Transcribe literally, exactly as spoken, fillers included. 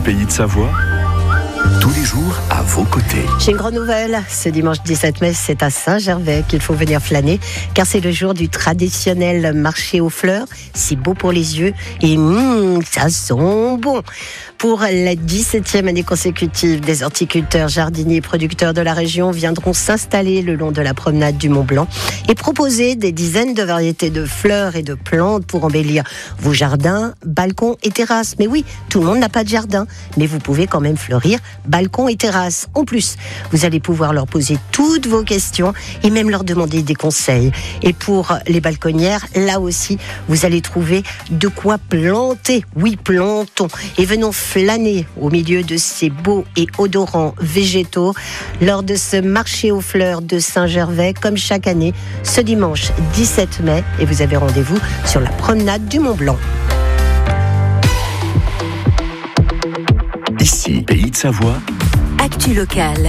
Pays de Savoie, tous les jours à vos côtés. J'ai une grande nouvelle. Ce dimanche dix-sept mai, c'est à Saint-Gervais qu'il faut venir flâner, car c'est le jour du traditionnel marché aux fleurs. C'est beau pour les yeux et mmh, ça sent bon. Pour la dix-septième année consécutive, des horticulteurs, jardiniers et producteurs de la région viendront s'installer le long de la promenade du Mont Blanc et proposer des dizaines de variétés de fleurs et de plantes pour embellir vos jardins, balcons et terrasses. Mais oui, tout le monde n'a pas de jardin, mais vous pouvez quand même fleurir balcons et terrasses. En plus, vous allez pouvoir leur poser toutes vos questions et même leur demander des conseils. Et pour les balconnières, là aussi, vous allez trouver de quoi planter. Oui, plantons. Et venons flâner au milieu de ces beaux et odorants végétaux lors de ce marché aux fleurs de Saint-Gervais, comme chaque année, ce dimanche dix-sept mai. Et vous avez rendez-vous sur la promenade du Mont Blanc. Ici, Pays de Savoie. Actu locale.